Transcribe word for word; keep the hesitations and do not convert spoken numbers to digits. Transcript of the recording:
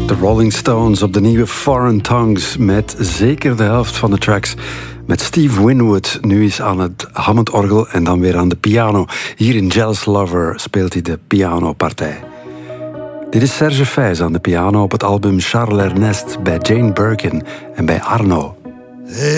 De Rolling Stones op de nieuwe Foreign Tongues met zeker de helft van de tracks. Met Steve Winwood nu is aan het Hammond-orgel en dan weer aan de piano. Hier in Jealous Lover speelt hij de pianopartij. Dit is Serge Fijs aan de piano op het album Charles Ernest bij Jane Birkin en bij Arno.